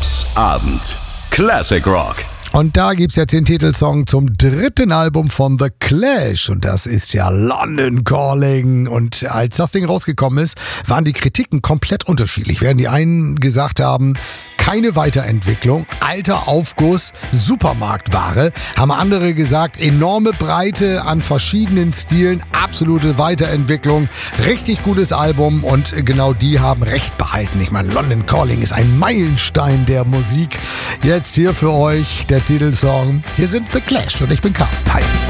Vox Abend. Classic Rock. Und da gibt's jetzt den Titelsong zum dritten Album von The Clash und das ist ja London Calling. Und als das Ding rausgekommen ist, waren die Kritiken komplett unterschiedlich. Während die einen gesagt haben, keine Weiterentwicklung, alter Aufguss, Supermarktware, haben andere gesagt, enorme Breite an verschiedenen Stilen, absolute Weiterentwicklung, richtig gutes Album und genau die haben recht behalten. Ich meine, London Calling ist ein Meilenstein der Musik. Jetzt hier für euch der Titelsong. Hier sind The Clash und ich bin Carsten. Hi.